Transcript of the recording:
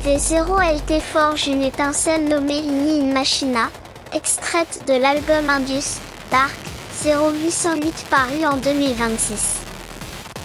T0 LT forge une étincelle nommée Igni in Machina, extraite de l'album Indus, Dark, 0808 paru en 2026.